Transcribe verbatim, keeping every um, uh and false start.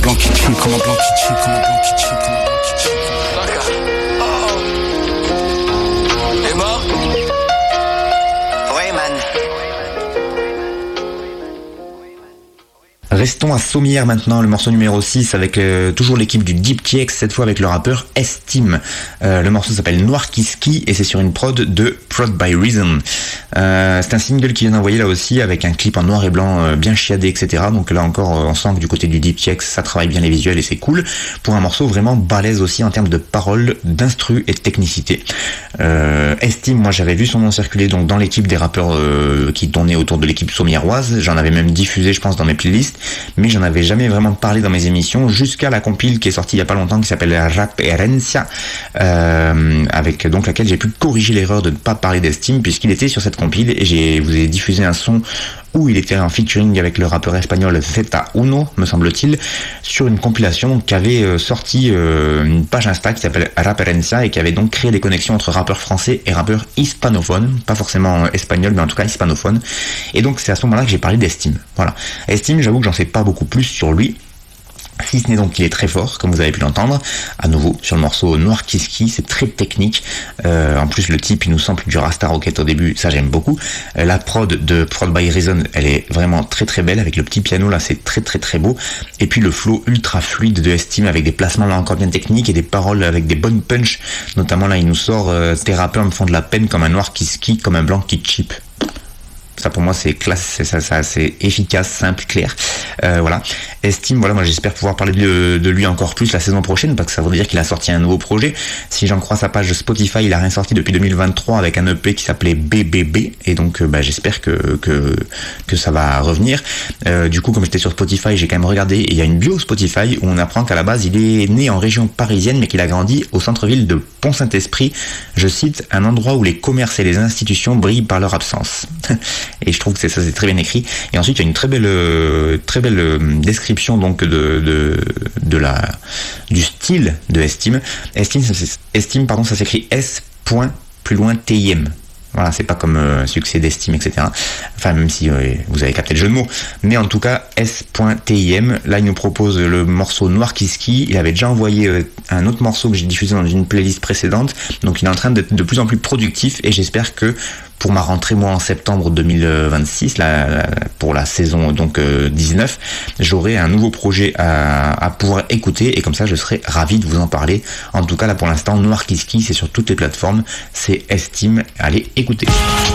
blanc qui tue, comme un blanc qui tue, comme un blanc qui tue, comme un blanc qui tue. T'es mort? Ouais, man. Restons à Sommières maintenant, le morceau numéro six avec euh, toujours l'équipe du Deep T X, cette fois avec le rappeur S-Team. Euh, le morceau s'appelle Noir qui Ski et c'est sur une prod de Prod by Reason. Euh, c'est un single qui vient d'envoyer là aussi avec un clip en noir et blanc euh, bien chiadé, et cetera. Donc là encore, euh, on sent que du côté du Deep T X, ça travaille bien les visuels et c'est cool. Pour un morceau vraiment balèze aussi en termes de paroles, d'instru et de technicité. Euh, S-Team, moi j'avais vu son nom circuler donc dans l'équipe des rappeurs euh, qui tournaient autour de l'équipe sommiéroise. J'en avais même diffusé, je pense, dans mes playlists. Mais j'en avais jamais vraiment parlé dans mes émissions jusqu'à la compile qui est sortie il y a pas longtemps qui s'appelle Rap Herencia, euh, avec donc laquelle j'ai pu corriger l'erreur de ne pas parler d'S-Team puisqu'il était sur cette compile et j'ai vous ai diffusé un son où il était en featuring avec le rappeur espagnol Zeta Uno, me semble-t-il, sur une compilation qui avait euh, sorti euh, une page Insta qui s'appelle Rap Herencia et qui avait donc créé des connexions entre rappeurs français et rappeurs hispanophones, pas forcément euh, espagnols mais en tout cas hispanophones. Et donc c'est à ce moment-là que j'ai parlé d'S-Team. Voilà. S-Team, j'avoue que j'en sais pas beaucoup plus sur lui. Si ce n'est donc qu'il est très fort, comme vous avez pu l'entendre, à nouveau sur le morceau Noir qui Ski, c'est très technique. Euh, en plus le type il nous sample du Rasta Rocket au début, ça j'aime beaucoup. Euh, la prod de Prod by Reason, elle est vraiment très très belle avec le petit piano là, c'est très très très beau. Et puis le flow ultra fluide de S-Team avec des placements là encore bien techniques et des paroles avec des bonnes punch. Notamment là il nous sort euh, tes rappeurs me font de la peine comme un noir qui skie, comme un blanc qui cheap. Ça pour moi c'est classe, c'est ça, ça c'est efficace, simple, clair. Euh, voilà. S-Team, voilà, moi j'espère pouvoir parler de, de lui encore plus la saison prochaine parce que ça veut dire qu'il a sorti un nouveau projet. Si j'en crois sa page Spotify, il a rien sorti depuis deux mille vingt-trois avec un E P qui s'appelait B B B et donc euh, bah, j'espère que, que que ça va revenir. Euh, du coup, comme j'étais sur Spotify, j'ai quand même regardé et il y a une bio Spotify où on apprend qu'à la base il est né en région parisienne mais qu'il a grandi au centre-ville de Pont-Saint-Esprit. Je cite, un endroit où les commerces et les institutions brillent par leur absence. Et je trouve que c'est ça, c'est très bien écrit. Et ensuite il y a une très belle très belle description donc de de de la du style de S-Team. S-Team, S-Team pardon, ça s'écrit S. plus loin T I M. Voilà, c'est pas comme euh, succès d'S-Team, et cetera. Enfin, même si euh, vous avez capté le jeu de mots. Mais en tout cas, S T I M. Là, il nous propose le morceau Noir qui Ski. Il avait déjà envoyé euh, un autre morceau que j'ai diffusé dans une playlist précédente. Donc, il est en train d'être de plus en plus productif. Et j'espère que pour ma rentrée, moi, en septembre deux mille vingt-six, la, la, pour la saison donc euh, dix-neuf, j'aurai un nouveau projet à, à pouvoir écouter. Et comme ça, je serai ravi de vous en parler. En tout cas, là, pour l'instant, Noir qui Ski, c'est sur toutes les plateformes. C'est S-Team. Allez, écoutez.